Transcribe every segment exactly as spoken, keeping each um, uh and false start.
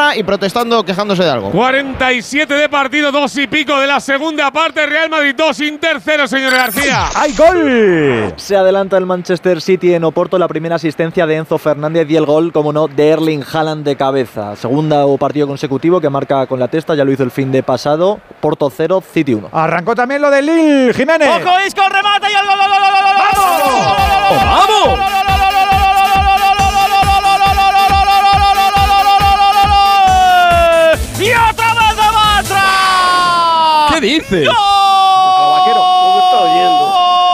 nada y protestando, quejándose de algo. cuarenta y siete de partido, dos y pico de la segunda parte. Real Madrid dos, Inter cero, señor García. ¡Hay gol! Se adelanta el Manchester City en Oporto, la primera asistencia de Enzo Fernández y el gol, como no, de Erling Haaland de cabeza. Segundo partido consecutivo que marca con la testa, ya lo hizo el fin de pasado. Porto cero, City uno. Arrancó también lo de Lille, Jiménez. ¡Ojo, Isco, el remate y el gol! ¡Vamos! ¡Vamos! ¡Y otra vez de Bartra! ¿Qué dices? ¡Gol! A lo vaquero, lo que está oyendo.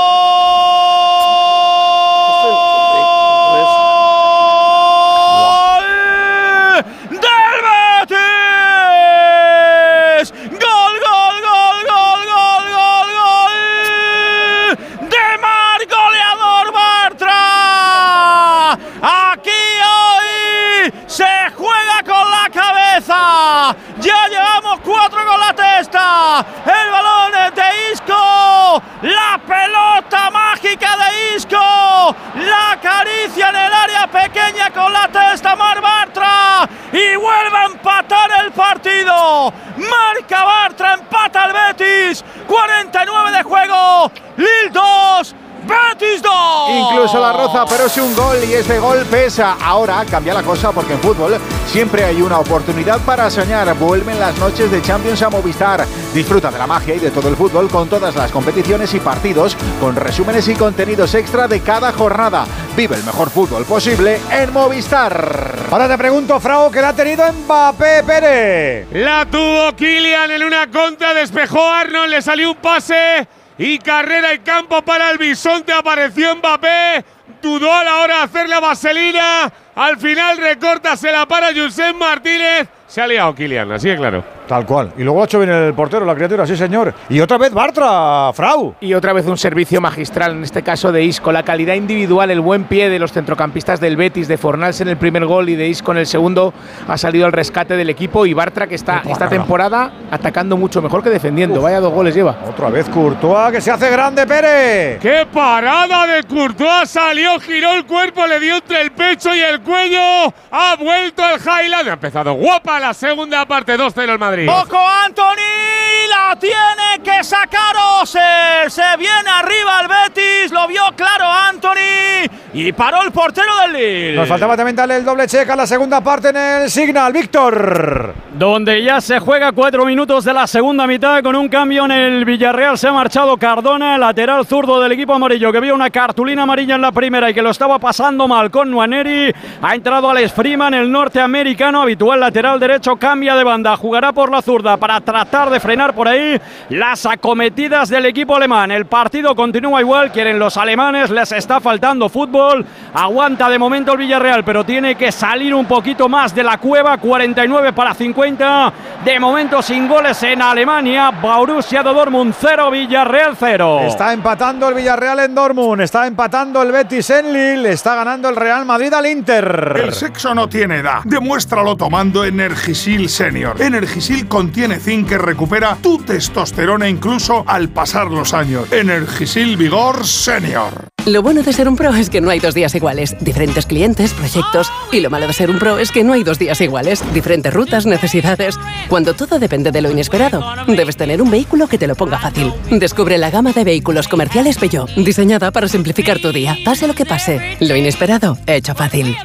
Ya llevamos cuatro con la testa. El balón es de Isco. La pelota mágica de Isco. La acaricia en el área pequeña con la testa Marc Bartra. Y vuelve a empatar el partido. Marca Bartra, empata el Betis. cuarenta y nueve de juego. Lille dos. Betis dos. Incluso la roza, pero es un gol y ese gol pesa. Ahora cambia la cosa porque en fútbol siempre hay una oportunidad para soñar. Vuelven las noches de Champions a Movistar. Disfruta de la magia y de todo el fútbol con todas las competiciones y partidos, con resúmenes y contenidos extra de cada jornada. Vive el mejor fútbol posible en Movistar. Ahora te pregunto, Frau, ¿qué la ha tenido Mbappé, Pérez? La tuvo Kylian en una contra, despejó Arnold, le salió un pase y carrera y campo para el bisonte. Apareció Mbappé, dudó a la hora de hacer la vaselina, al final recorta, se la para Josep Martínez. Se ha liado Kylian, así de claro. Tal cual. Y luego ha hecho bien el portero, la criatura, sí señor. Y otra vez Bartra, Frau. Y otra vez un servicio magistral, en este caso de Isco. La calidad individual, el buen pie de los centrocampistas del Betis, de Fornals en el primer gol y de Isco en el segundo, ha salido al rescate del equipo. Y Bartra, que está esta temporada atacando mucho mejor que defendiendo. Uf. Vaya dos goles lleva. Otra vez Courtois, que se hace grande, Pérez. ¡Qué parada de Courtois! Salió, giró el cuerpo, le dio entre el pecho y el cuello. Ha vuelto el Highland. Ha empezado guapa la segunda parte, dos cero el Madrid. ¡Ojo, Anthony! ¡La tiene que sacar Oser! Se viene arriba el Betis, lo vio claro Anthony y paró el portero del Lille. Nos faltaba también darle el doble check a la segunda parte en el Signal, Víctor. Donde ya se juega cuatro minutos de la segunda mitad con un cambio en el Villarreal. Se ha marchado Cardona, lateral zurdo del equipo amarillo, que vio una cartulina amarilla en la primera y que lo estaba pasando mal con Nwaneri. Ha entrado Alex Freeman, el norteamericano, habitual lateral derecho, cambia de banda, jugará por la zurda para tratar de frenar por ahí las acometidas del equipo alemán. El partido continúa igual, quieren los alemanes, les está faltando fútbol. Aguanta de momento el Villarreal, pero tiene que salir un poquito más de la cueva. cuarenta y nueve para cincuenta. De momento sin goles en Alemania. Borussia Dortmund cero, Villarreal cero. Está empatando el Villarreal en Dortmund, está empatando el Betis en Lille, está ganando el Real Madrid al Inter. El sexo no tiene edad. Demuéstralo tomando Energisil Senior. Energisil contiene zinc que recupera tu testosterona incluso al pasar los años. Energisil Vigor Senior. Lo bueno de ser un pro es que no hay dos días iguales. Diferentes clientes, proyectos. Y lo malo de ser un pro es que no hay dos días iguales. Diferentes rutas, necesidades. Cuando todo depende de lo inesperado, debes tener un vehículo que te lo ponga fácil. Descubre la gama de vehículos comerciales Peugeot, diseñada para simplificar tu día. Pase lo que pase, lo inesperado, hecho fácil.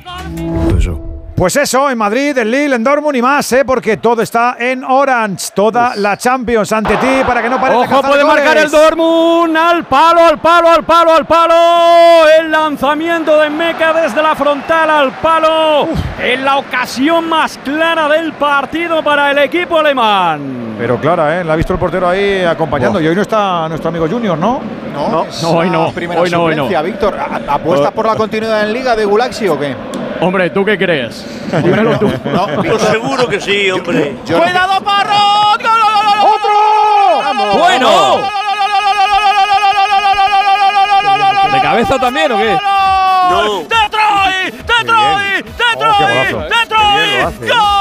Pues eso, en Madrid, en Lille, en Dortmund y más, ¿eh? Porque todo está en Orange. Toda Uf. la Champions ante ti para que no pare de Ojo, puede goles. marcar el Dortmund. Al palo, al palo, al palo, al palo. El lanzamiento de Meca desde la frontal al palo. Uf. En la ocasión más clara del partido para el equipo alemán. Pero clara, ¿eh? La ha visto el portero ahí acompañando. Oh. Y hoy no está nuestro amigo Junior, ¿no? No, no, no hoy no. Primera hoy no, hoy no. Víctor, ¿apuestas oh. por la continuidad en Liga de Gulaxi o qué? Hombre, ¿tú qué crees? Dímelo tú. No, pues seguro que sí, hombre. Yo, yo ¡Cuidado, Parrot! ¡Otro! ¡Vamos! ¡Bueno! ¿De cabeza también o qué? ¡No! ¡Detroit! ¡Detroit! ¡Detroit! ¡Detroit! ¡Gol!